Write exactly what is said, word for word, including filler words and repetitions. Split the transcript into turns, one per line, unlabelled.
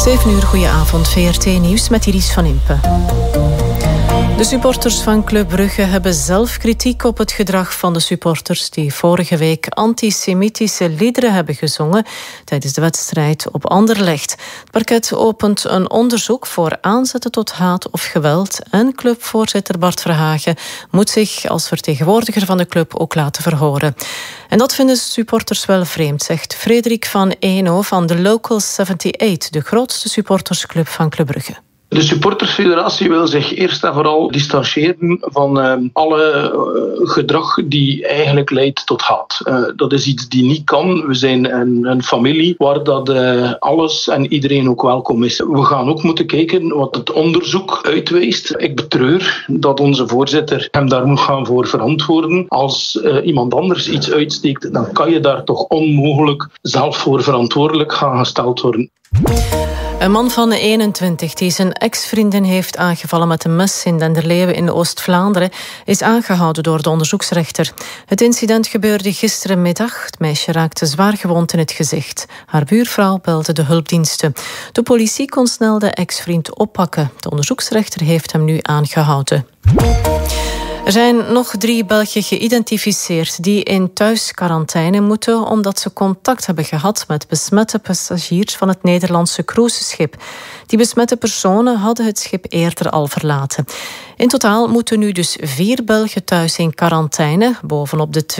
zeven uur, goedenavond, V R T Nieuws met Iris van Impe. De supporters van Club Brugge hebben zelf kritiek op het gedrag van de supporters die vorige week antisemitische liederen hebben gezongen tijdens de wedstrijd op Anderlecht. Het parket opent een onderzoek voor aanzetten tot haat of geweld en clubvoorzitter Bart Verhagen moet zich als vertegenwoordiger van de club ook laten verhoren. En dat vinden supporters wel vreemd, zegt Frederik van Eno van de Local zevenenzeventig, de grootste supportersclub van Club Brugge.
De supportersfederatie wil zich eerst en vooral distancieren van uh, alle uh, gedrag die eigenlijk leidt tot haat. Uh, dat is iets die niet kan. We zijn een, een familie waar dat uh, alles en iedereen ook welkom is. We gaan ook moeten kijken wat het onderzoek uitwijst. Ik betreur dat onze voorzitter hem daar moet gaan voor verantwoorden. Als uh, iemand anders iets uitsteekt, dan kan je daar toch onmogelijk zelf voor verantwoordelijk gaan gesteld worden.
Een man van eenentwintig die zijn ex-vriendin heeft aangevallen met een mes in Denderleeuwen in Oost-Vlaanderen is aangehouden door de onderzoeksrechter. Het incident gebeurde gisterenmiddag. Het meisje raakte zwaar gewond in het gezicht. Haar buurvrouw belde de hulpdiensten. De politie kon snel de ex-vriend oppakken. De onderzoeksrechter heeft hem nu aangehouden. Er zijn nog drie Belgen geïdentificeerd die in thuisquarantaine moeten omdat ze contact hebben gehad met besmette passagiers van het Nederlandse cruiseschip. Die besmette personen hadden het schip eerder al verlaten. In totaal moeten nu dus vier Belgen thuis in quarantaine, bovenop de